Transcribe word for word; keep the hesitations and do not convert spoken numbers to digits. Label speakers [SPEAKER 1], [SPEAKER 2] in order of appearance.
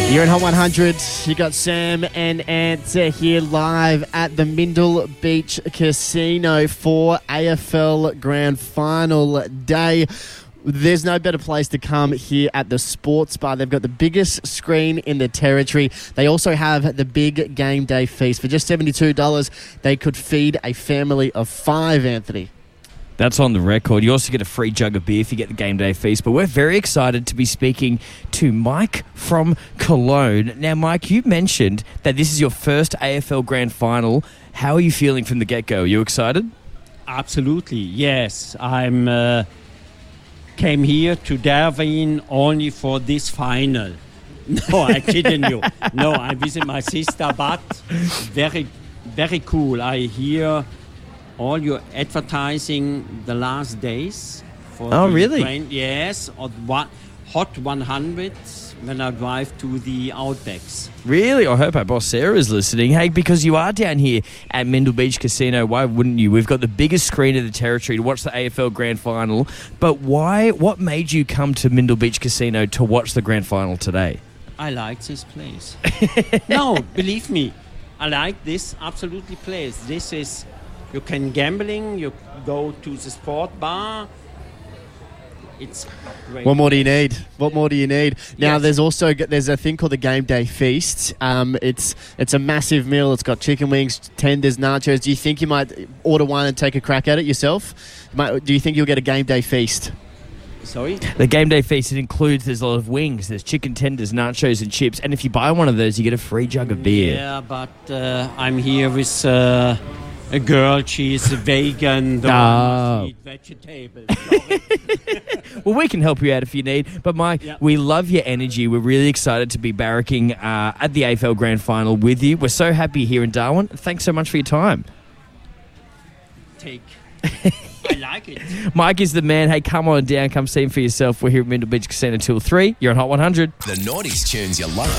[SPEAKER 1] You're in Hot one hundred. You got Sam and Ant here live at the Mindle Beach Casino for A F L Grand Final Day. There's no better place to come here at the Sports Bar. They've got the biggest screen in the territory. They also have the big game day feast. For just seventy-two dollars, they could feed a family of five, Anthony.
[SPEAKER 2] That's on the record. You also get a free jug of beer if you get the game day feast. But we're very excited to be speaking to Mike from Cologne. Now, Mike, you mentioned that this is your first A F L Grand Final. How are you feeling from the get-go? Are you excited?
[SPEAKER 3] Absolutely, yes. I'm uh, came here to Darwin only for this final. No, I kidding you. No, I visit my sister, but very, very cool. I hear all your advertising the last days. For
[SPEAKER 2] oh,
[SPEAKER 3] the
[SPEAKER 2] really?
[SPEAKER 3] Train. Yes, on one, Hot one hundred when I drive to the Outbacks.
[SPEAKER 2] Really? I hope our boss Sarah is listening. Hey, because you are down here at Mindle Beach Casino, why wouldn't you? We've got the biggest screen in the territory to watch the A F L Grand Final. But why? What made you come to Mindle Beach Casino to watch the Grand Final today?
[SPEAKER 3] I like this place. No, believe me, I like this absolutely place. This is... You can gambling, you go to the sport bar. It's great.
[SPEAKER 1] What more do you need? What more do you need? Now,
[SPEAKER 3] Yes.
[SPEAKER 1] there's also there's a thing called the Game Day Feast. Um, it's it's a massive meal. It's got chicken wings, tenders, nachos. Do you think you might order one and take a crack at it yourself? Might, do you think you'll get a Game Day Feast?
[SPEAKER 3] Sorry?
[SPEAKER 2] The game day feast, it includes, there's a lot of wings, there's chicken tenders, nachos and chips. And if you buy one of those, you get a free jug of beer.
[SPEAKER 3] Yeah, but uh, I'm here with... Uh, A girl, she's a vegan, don't
[SPEAKER 2] Oh.
[SPEAKER 3] eat vegetables.
[SPEAKER 2] Well, we can help you out if you need. But, Mike,
[SPEAKER 3] Yeah.
[SPEAKER 2] we love your energy. We're really excited to be barracking uh, at the A F L Grand Final with you. We're so happy here in Darwin. Thanks so much for your time.
[SPEAKER 3] Take. I like it.
[SPEAKER 2] Mike is the man. Hey, come on down. Come see him for yourself. We're here at Mindle Beach Casino until three. You're on Hot one hundred.
[SPEAKER 4] The noughties tunes you love.